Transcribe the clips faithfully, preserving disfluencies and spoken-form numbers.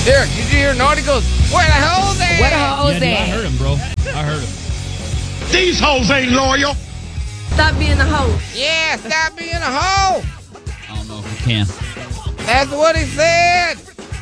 Derek, did you hear Naughty goes, where the hell's at? Where the hell's Yeah, dude, I at? heard him, bro. I heard him. These hoes ain't loyal. Stop being a hoe. Yeah, stop being a hoe. I don't know if he can. That's what he said.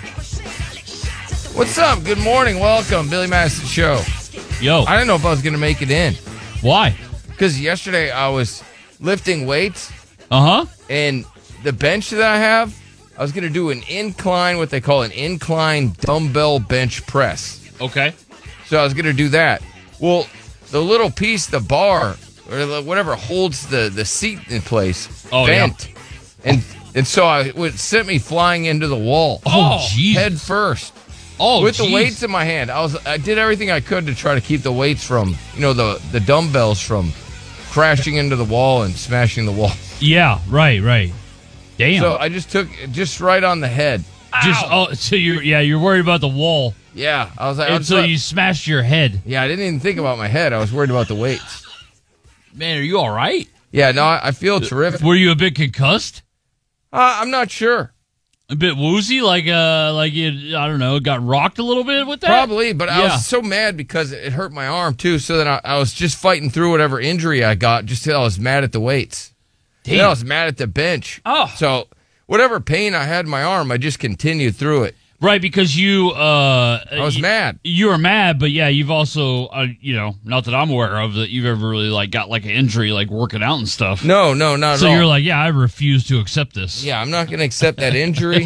What's up? Good morning. Welcome. Billy Madison Show. Yo, I didn't know if I was going to make it in. why? Because yesterday I was lifting weights, Uh huh. and the bench that I have, I was going to do an incline, what they call an incline dumbbell bench press. Okay. So I was going to do that. Well, the little piece, the bar, or the- whatever holds the, the seat in place, Oh, bent. And and so I, it sent me flying into the wall. Oh, jeez. Head first. Oh, With the jeez. weights in my hand. I was I did everything I could to try to keep the weights from, you know, the, the dumbbells from crashing into the wall and smashing the wall. Yeah, right, right. Damn. So I just took it just right on the head. Just oh, so you're yeah, you're worried about the wall, Yeah. I was like, I and was so like- you smashed your head. yeah, I didn't even think about my head. I was worried about the weights. Man, are you all right? Yeah, no, I, I feel terrific. Were you a bit concussed? Uh, I'm not sure. A bit woozy, like uh, like you, I don't know, got rocked a little bit with that. Probably, but I Yeah. was so mad because it hurt my arm too. So then I, I was just fighting through whatever injury I got just till I was mad at the weights. Damn. Then I was mad at the bench. Oh. So whatever pain I had in my arm, I just continued through it. Right, because you, uh, I was you, mad. You were mad, but yeah, you've also, uh, you know, not that I'm aware of that you've ever really like got like an injury, like working out and stuff. No, no, not So at all. you're like, yeah, I refuse to accept this. Yeah, I'm not going to accept that injury.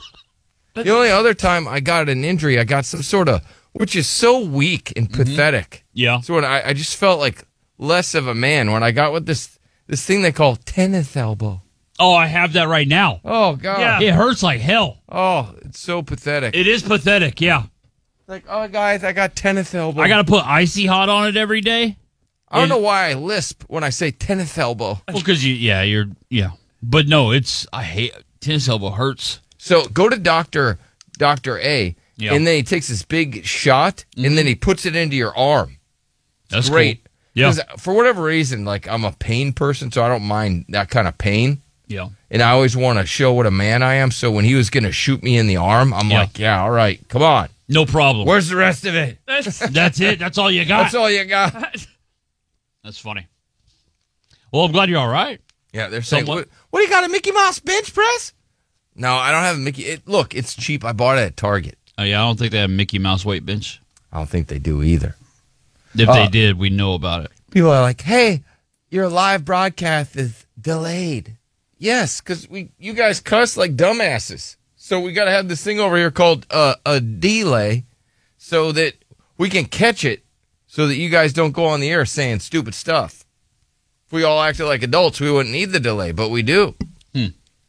The only other time I got an injury, I got some sort of, which is so weak and pathetic. Yeah. So when I, I just felt like less of a man when I got with this this thing they call tennis elbow. Oh, I have that right now. Oh God. Yeah. It hurts like hell. Oh, it's so pathetic. It is pathetic. Yeah. like, oh guys, I got tennis elbow. I got to put icy hot on it every day. I don't know why I lisp when I say tennis elbow. Well, because you, yeah, you're, yeah. But no, it's, I hate, tennis elbow hurts. So go to Doctor Doctor A, Yeah. and then he takes this big shot, and then he puts it into your arm. That's Great. cool. Yeah. 'Cause for whatever reason, like I'm a pain person, so I don't mind that kind of pain. Yeah. And I always want to show what a man I am. So when he was going to shoot me in the arm, I'm Yeah. like, yeah, all right, come on. No problem. Where's the rest of it? That's it. That's all you got. That's all you got. That's funny. Well, I'm glad you're all right. Yeah, they're saying, Somewhat. what, what do you got, a Mickey Mouse bench press? No, I don't have a Mickey. It, look, it's cheap. I bought it at Target. Oh, yeah, I don't think they have Mickey Mouse weight bench. I don't think they do either. If Uh, they did, we know about it. People are like, hey, your live broadcast is delayed. Yes, because we you guys cuss like dumbasses. So we got to have this thing over here called uh, a delay so that we can catch it so that you guys don't go on the air saying stupid stuff. If we all acted like adults, we wouldn't need the delay, but we do. Hmm.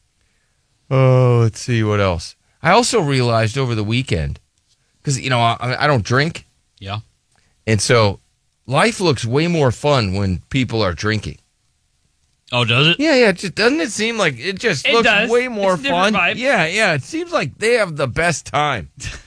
Oh, let's see what else. I also realized over the weekend, because, you know, I, I don't drink. Yeah. And so life looks way more fun when people are drinking. Oh, does it? Yeah, yeah. It just, doesn't it seem like it just It looks does. way more It's a different fun? vibe. Yeah, yeah. It seems like they have the best time.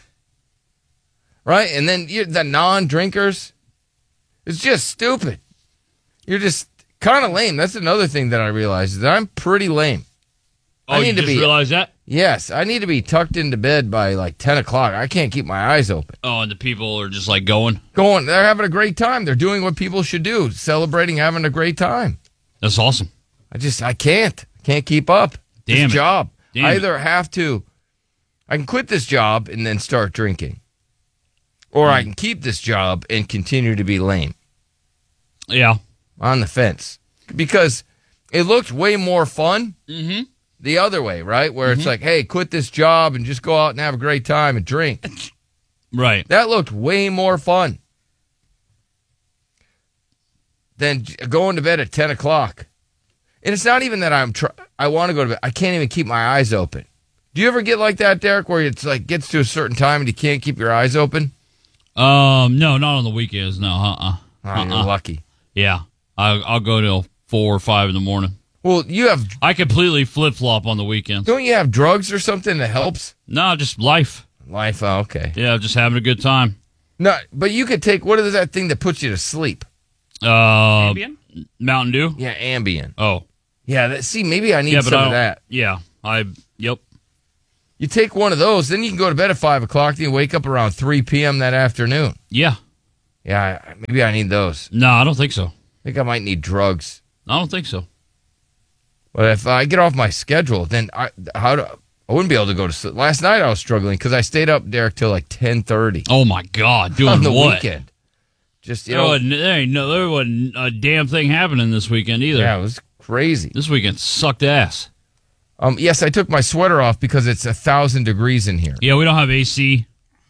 Right? And then you, the non-drinkers, it's just stupid. You're just kind of lame. That's another thing that I realized is that I'm pretty lame. Oh, I you need to just be- realize that? Yes, I need to be tucked into bed by like ten o'clock. I can't keep my eyes open. Oh, and the people are just like going. Going, they're having a great time. They're doing what people should do, celebrating having a great time. That's awesome. I just, I can't. Can't keep up. Damn this it. job. Damn I it. either have to, I can quit this job and then start drinking, or I can keep this job and continue to be lame. Yeah. On the fence. Because it looked way more fun Mm-hmm. the other way, right? Where it's like, hey, quit this job and just go out and have a great time and drink. Right. That looked way more fun than j- going to bed at ten o'clock. And it's not even that I'm tr- I want to go to bed. I can't even keep my eyes open. Do you ever get like that, Derek, where it's like gets to a certain time and you can't keep your eyes open? Um, no, not on the weekends. No, uh-uh. Oh, you're Uh-uh. lucky. Yeah. I, I'll go till four or five in the morning. Well, you have, I completely flip-flop on the weekends. don't you have drugs or something that helps? No, just life. Life, oh, okay. Yeah, just having a good time. No, but you could take, what is that thing that puts you to sleep? Uh, Ambien? Mountain Dew? Yeah, Ambien. Oh. Yeah, that, see, maybe I need Yeah, but some I of don't, that. yeah. I, yep. You take one of those, then you can go to bed at five o'clock, then you wake up around three p.m. that afternoon. Yeah. Yeah, I- maybe I need those. No, I don't think so. I think I might need drugs. I don't think so. But if I get off my schedule, then I how do I wouldn't be able to go to sleep. Last night I was struggling because I stayed up, Derek, till like ten thirty Oh, my God. Doing on the what? weekend. Just, you There know. wasn't, there, ain't no, there wasn't a damn thing happening this weekend either. Yeah, it was crazy. This weekend sucked ass. Um, yes, I took my sweater off because it's a thousand degrees in here. Yeah, we don't have A C.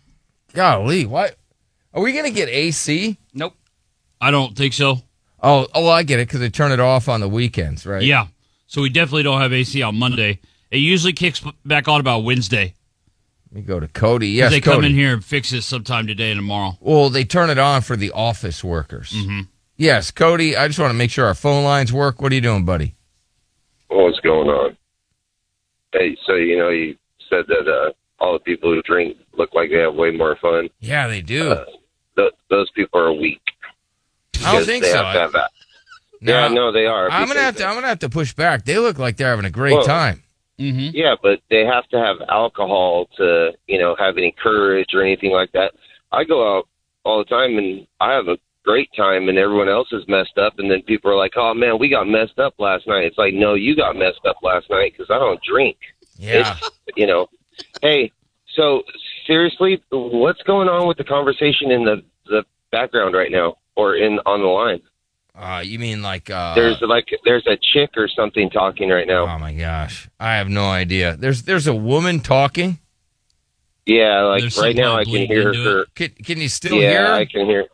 Golly, what? Are we gonna get A C? Nope. I don't think so. Oh, oh, I get it because they turn it off on the weekends, right? Yeah. So we definitely don't have A C on Monday. It usually kicks back on about Wednesday. Let me go to Cody. Yes, They Cody. come in here and fix it sometime today and tomorrow. Well, they turn it on for the office workers. Mm-hmm. Yes, Cody. I just want to make sure our phone lines work. What are you doing, buddy? What's going on? Hey, so you know you said that uh, all the people who drink look like they have way more fun. Yeah, they do. Uh, th- those people are weak. I don't Because think they so. Have to have that. No, yeah, no, they are. I'm gonna because have to. I'm gonna have to push back. They look like they're having a great Well, time. Mm-hmm. Yeah, but they have to have alcohol to, you know, have any courage or anything like that. I go out all the time and I have a great time and everyone else is messed up. And then people are like, oh, man, we got messed up last night. It's like, no, you got messed up last night because I don't drink. Yeah. It's, you know, hey, so seriously, what's going on with the conversation in the, the background right now or in on the line? Uh, you mean like uh, There's like there's a chick or something talking right now. Oh my gosh, I have no idea. There's there's a woman talking. Yeah, like There's right some now I probably can hear into her. it. Can, can you still Yeah, hear? her? I can hear.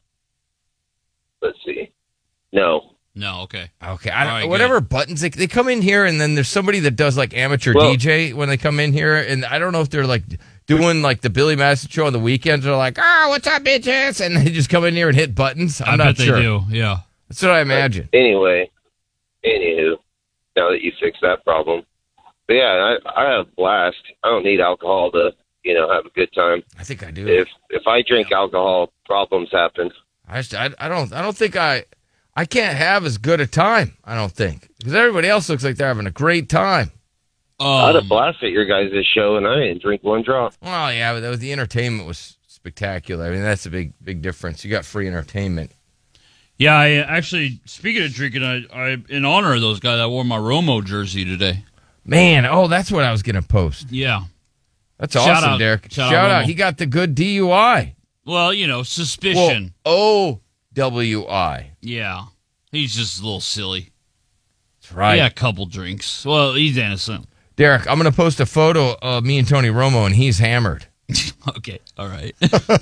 Let's see. No. No, okay. Okay, I don't, All right, whatever buttons they, they come in here, and then there's somebody that does like amateur Well- D J when they come in here, and I don't know if they're like doing like the Billy Madison show on the weekends. They're like, "Oh, what's up, bitches?" and they just come in here and hit buttons. I'm I not bet sure. they do, yeah. That's what I imagine. Anyway, anywho, now that you fixed that problem, but yeah, I, I have a blast. I don't need alcohol to, you know, have a good time. I think I do. If if I drink alcohol, problems happen. I, just, I I don't I don't think I I can't have as good a time. I don't think because everybody else looks like they're having a great time. I had a Um, blast at your guys' show, and I didn't drink one drop. Well, yeah, but that was, the entertainment was spectacular. I mean, that's a big big difference. You got free entertainment. yeah, I actually, speaking of drinking, I, I in honor of those guys, I wore my Romo jersey today. Man, oh, that's what I was gonna post. Yeah. That's Shout awesome, out- Derek. shout Shout, out out. Romo. He got the good D U I. Well, you know, Well, suspicion. O W I. Yeah. He's just a little silly. That's right. He had a couple drinks. Well, he's innocent. Derek, I'm going to post a photo of me and Tony Romo, and he's hammered. Okay. All right.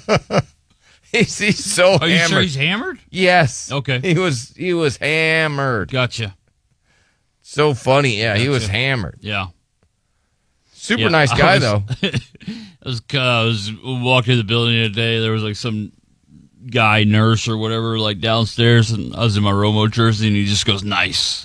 He's, he's so Are you hammered. sure he's hammered? Yes. Okay. He was he was hammered. Gotcha. So funny. Yeah, he was Gotcha. hammered. Yeah. Super Yeah, nice I guy, was- though. I was, uh, I was walking to the building today. There was like some guy, nurse or whatever, like downstairs, and I was in my Romo jersey, and he just goes, "Nice."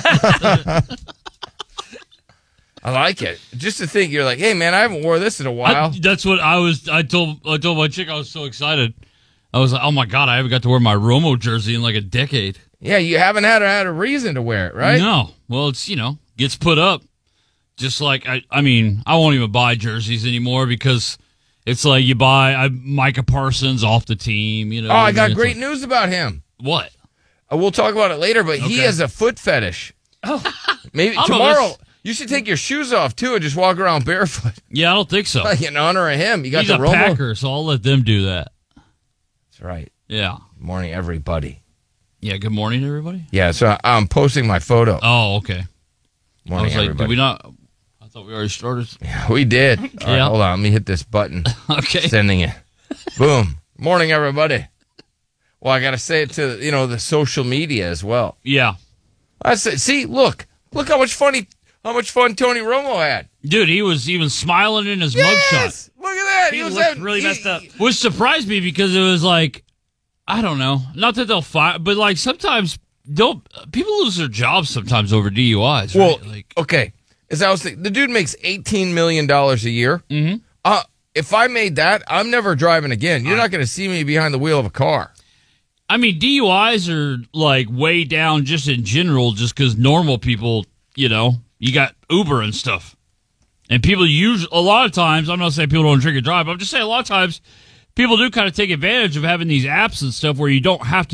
I like it. Just to think, you're like, hey, man, I haven't wore this in a while. I, that's what I was. I told. I told my chick I was so excited. I was like, "Oh my god, I haven't got to wear my Romo jersey in like a decade." yeah, you haven't had a, had a reason to wear it, right? No. Well, it's you know gets put up. Just like I. I mean, I won't even buy jerseys anymore because it's like you buy I, Micah Parsons off the team. You know. Oh, I got it's great like, news about him. What? Uh, we'll talk about it later, but he Okay. has a foot fetish. Oh, Maybe I'm a tomorrow, list- you should take your shoes off, too, and just walk around barefoot yeah, I don't think so. in honor of him. You got He's the a Romo. Packer, so I'll let them do that. That's right. Yeah. Good morning, everybody. Yeah. Good morning, everybody. Yeah, so I'm posting my photo. Oh, okay. I Morning, was like, everybody. did we not? I thought we already started. Yeah, we did. All right, Yeah. hold on. Let me hit this button. Okay. Sending it. Boom. Morning, everybody. Well, I got to say it to, you know, the social media as well. Yeah. I say, see, look. Look how much funny, how much fun Tony Romo had. Dude, he was even smiling in his mugshot. Yes! Look at that. He was looked having- really he- messed up. Which surprised me because it was like, I don't know. Not that they'll fire, but like sometimes don't people lose their jobs sometimes over D U Is, Well, right? Like, okay. As I was thinking, the dude makes eighteen million dollars a year. Mhm. Uh, if I made that, I'm never driving again. You're not going to see me behind the wheel of a car. I mean, D U Is are like way down just in general, just because normal people, you know, you got Uber and stuff. And people use a lot of times, I'm not saying people don't drink and drive, but I'm just saying a lot of times people do kind of take advantage of having these apps and stuff where you don't have to